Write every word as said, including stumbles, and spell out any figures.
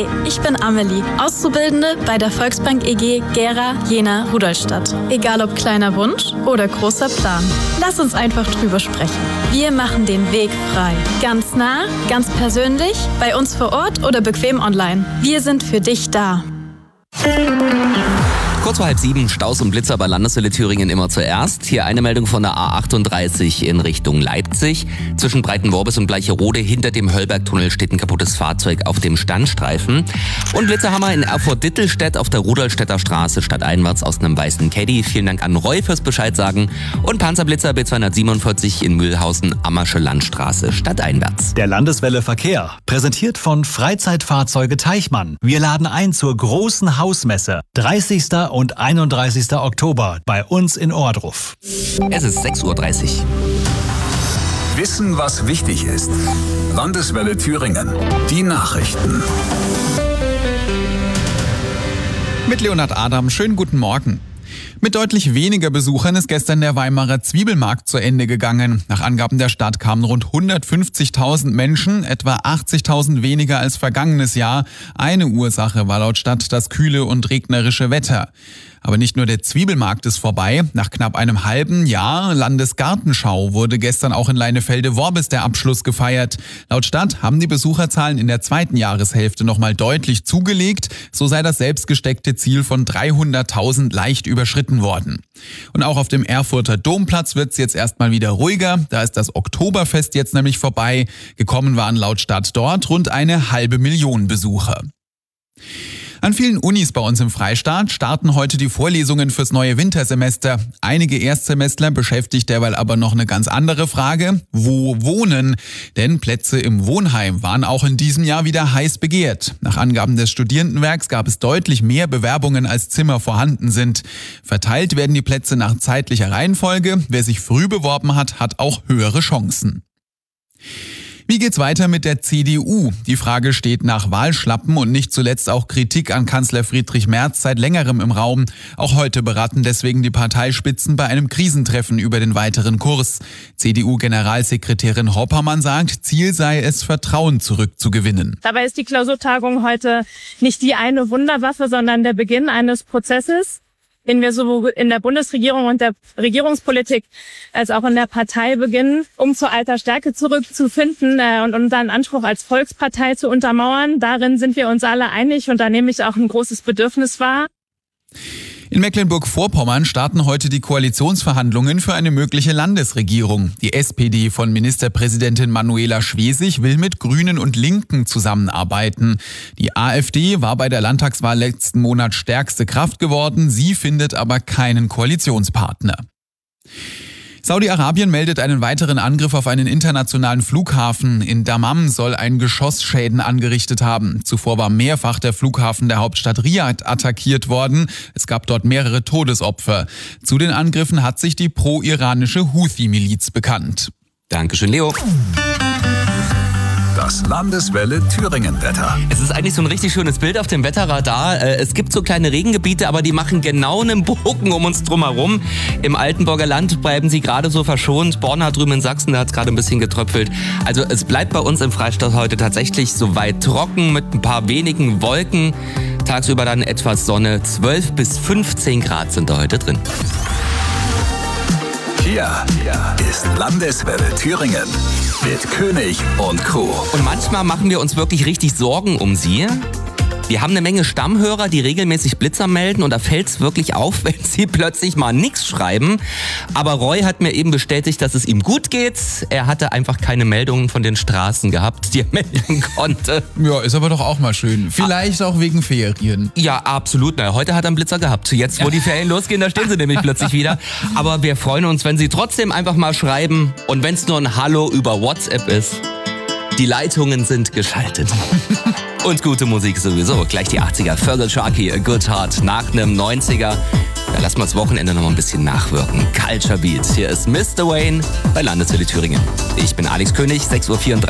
Hi, ich bin Amelie, Auszubildende bei der Volksbank E G Gera, Jena, Rudolstadt. Egal ob kleiner Wunsch oder großer Plan. Lass uns einfach drüber sprechen. Wir machen den Weg frei. Ganz nah, ganz persönlich, bei uns vor Ort oder bequem online. Wir sind für dich da. Kurz vor halb sieben, Staus und Blitzer bei Landeswelle Thüringen immer zuerst. Hier eine Meldung von der A achtunddreißig in Richtung Leipzig. Zwischen Breitenworbis und Bleicherode hinter dem Höllbergtunnel steht ein kaputtes Fahrzeug auf dem Standstreifen. Und Blitzerhammer in Erfurt-Dittelstedt auf der Rudolstädter Straße stadteinwärts aus einem weißen Caddy. Vielen Dank an Roy fürs Bescheid sagen. Und Panzerblitzer B zweihundertsiebenundvierzig in Mühlhausen, Ammersche Landstraße stadteinwärts. Der Landeswelle Verkehr, präsentiert von Freizeitfahrzeuge Teichmann. Wir laden ein zur großen Hausmesse, dreißigsten und einunddreißigsten Oktober bei uns in Ohrdruf. Es ist sechs Uhr dreißig. Wissen, was wichtig ist. Landeswelle Thüringen. Die Nachrichten. Mit Leonhard Adam, schönen guten Morgen. Mit deutlich weniger Besuchern ist gestern der Weimarer Zwiebelmarkt zu Ende gegangen. Nach Angaben der Stadt kamen rund hundertfünfzigtausend Menschen, etwa achtzigtausend weniger als vergangenes Jahr. Eine Ursache war laut Stadt das kühle und regnerische Wetter. Aber nicht nur der Zwiebelmarkt ist vorbei. Nach knapp einem halben Jahr Landesgartenschau wurde gestern auch in Leinefelde-Worbis der Abschluss gefeiert. Laut Stadt haben die Besucherzahlen in der zweiten Jahreshälfte nochmal deutlich zugelegt. So sei das selbstgesteckte Ziel von dreihunderttausend leicht überschritten worden. Und auch auf dem Erfurter Domplatz wird es jetzt erstmal wieder ruhiger. Da ist das Oktoberfest jetzt nämlich vorbei. Gekommen waren laut Stadt dort rund eine halbe Million Besucher. An vielen Unis bei uns im Freistaat starten heute die Vorlesungen fürs neue Wintersemester. Einige Erstsemestler beschäftigt derweil aber noch eine ganz andere Frage: Wo wohnen? Denn Plätze im Wohnheim waren auch in diesem Jahr wieder heiß begehrt. Nach Angaben des Studierendenwerks gab es deutlich mehr Bewerbungen, als Zimmer vorhanden sind. Verteilt werden die Plätze nach zeitlicher Reihenfolge. Wer sich früh beworben hat, hat auch höhere Chancen. Wie geht's weiter mit der C D U? Die Frage steht nach Wahlschlappen und nicht zuletzt auch Kritik an Kanzler Friedrich Merz seit längerem im Raum. Auch heute beraten deswegen die Parteispitzen bei einem Krisentreffen über den weiteren Kurs. C D U-Generalsekretärin Hoppermann sagt, Ziel sei es, Vertrauen zurückzugewinnen. Dabei ist die Klausurtagung heute nicht die eine Wunderwaffe, sondern der Beginn eines Prozesses, den wir sowohl in der Bundesregierung und der Regierungspolitik als auch in der Partei beginnen, um zur alter Stärke zurückzufinden äh, und unseren Anspruch als Volkspartei zu untermauern. Darin sind wir uns alle einig und da nehme ich auch ein großes Bedürfnis wahr. In Mecklenburg-Vorpommern starten heute die Koalitionsverhandlungen für eine mögliche Landesregierung. Die S P D von Ministerpräsidentin Manuela Schwesig will mit Grünen und Linken zusammenarbeiten. Die AfD war bei der Landtagswahl letzten Monat stärkste Kraft geworden. Sie findet aber keinen Koalitionspartner. Saudi-Arabien meldet einen weiteren Angriff auf einen internationalen Flughafen. In Dammam soll ein Geschoss Schäden angerichtet haben. Zuvor war mehrfach der Flughafen der Hauptstadt Riad attackiert worden. Es gab dort mehrere Todesopfer. Zu den Angriffen hat sich die pro-iranische Houthi-Miliz bekannt. Dankeschön, Leo. Das Landeswelle Thüringen-Wetter. Es ist eigentlich so ein richtig schönes Bild auf dem Wetterradar. Es gibt so kleine Regengebiete, aber die machen genau einen Bogen um uns drumherum. Im Altenburger Land bleiben sie gerade so verschont. Borna drüben in Sachsen, da hat es gerade ein bisschen getröpfelt. Also es bleibt bei uns im Freistaat heute tatsächlich soweit trocken mit ein paar wenigen Wolken. Tagsüber dann etwas Sonne. zwölf bis fünfzehn Grad sind da heute drin. Hier ist Landeswelle Thüringen mit König und Co. Und manchmal machen wir uns wirklich richtig Sorgen um sie. Wir haben eine Menge Stammhörer, die regelmäßig Blitzer melden und da fällt es wirklich auf, wenn sie plötzlich mal nichts schreiben. Aber Roy hat mir eben bestätigt, dass es ihm gut geht. Er hatte einfach keine Meldungen von den Straßen gehabt, die er melden konnte. Ja, ist aber doch auch mal schön. Vielleicht ah. auch wegen Ferien. Ja, absolut. Na, heute hat er einen Blitzer gehabt. Jetzt, wo die Ferien losgehen, da stehen sie nämlich plötzlich wieder. Aber wir freuen uns, wenn Sie trotzdem einfach mal schreiben und wenn es nur ein Hallo über WhatsApp ist. Die Leitungen sind geschaltet. Und gute Musik sowieso. Gleich die achtziger. Fergal Sharkey, A Good Heart. Nach einem neunziger. Da lassen wir das Wochenende noch mal ein bisschen nachwirken. Culture Beat. Hier ist Mister Wayne bei Landeswelle Thüringen. Ich bin Alex König, sechs Uhr vierunddreißig.